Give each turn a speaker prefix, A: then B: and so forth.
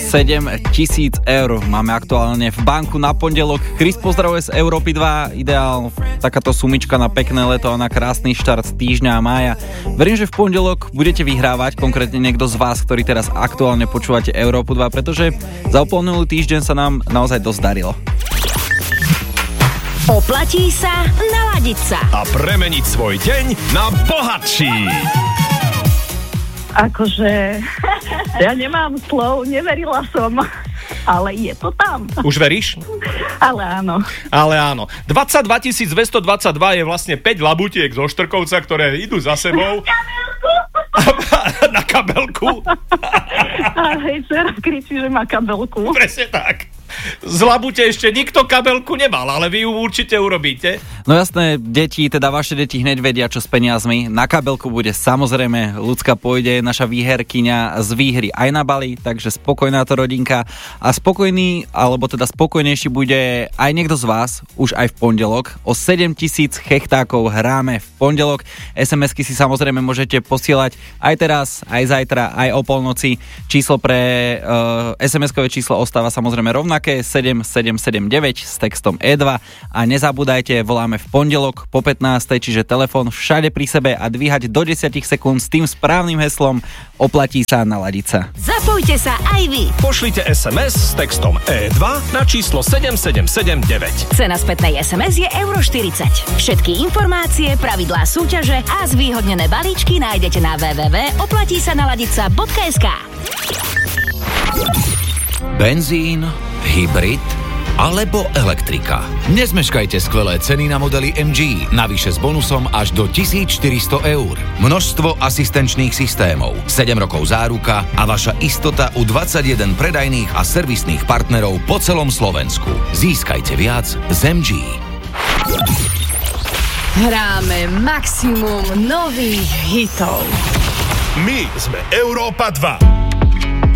A: 7 000 eur máme aktuálne v banku na pondelok. Chris pozdravuje z Európy 2, ideál, takáto sumička na pekné leto a na krásny štart týždňa a mája. Verím, že v pondelok budete vyhrávať, konkrétne niekto z vás, ktorý teraz aktuálne počúvate Európu 2, pretože za uplynulý týždeň sa nám naozaj dosť darilo.
B: Oplatí sa naladiť sa
C: a premeniť svoj deň na bohatší.
D: Akože, ja nemám slov, neverila som, ale je to tam.
C: Už veríš?
D: Ale áno.
C: Ale áno. 22 222 je vlastne 5 labutiek zo Štrkovca, ktoré idú za sebou. Na kabelku.
D: A hej, dcera kričí, že má kabelku.
C: Presne tak. Z labute ešte nikto kabelku nemal, ale vy ju určite urobíte.
A: No jasné, deti, teda vaše deti hneď vedia, čo s peniazmi. Na kabelku bude samozrejme Ľudská pôjde, naša výherkyňa z výhry aj na Bali, takže spokojná to rodinka. A spokojný, alebo teda spokojnejší bude aj niekto z vás, už aj v pondelok. O 7 000 hechtákov hráme v pondelok. SMS-ky si samozrejme môžete posielať aj teraz, aj zajtra, aj o polnoci. Číslo pre SMS-kové číslo ostáva samozrejme rovnaké, 7779 s textom E2 a nezabúdajte, voláme v pondelok po 15, čiže telefón všade pri sebe a dvíhať do 10 sekúnd s tým správnym heslom Oplatí sa naladiť sa.
B: Zapojte sa aj vy.
C: Pošlite SMS s textom E2 na číslo 7779.
B: Cena spätnej SMS je €40. Všetky informácie, pravidlá súťaže a zvýhodnené balíčky nájdete na www.oplatísanaladica.sk.
E: Benzín, hybrid alebo elektrika. Nezmeškajte skvelé ceny na modely MG, navyše s bonusom až do 1400 eur. Množstvo asistenčných systémov, 7 rokov záruka a vaša istota u 21 predajných a servisných partnerov po celom Slovensku. Získajte viac z MG.
B: Hráme maximum nových hitov.
C: My sme Európa 2.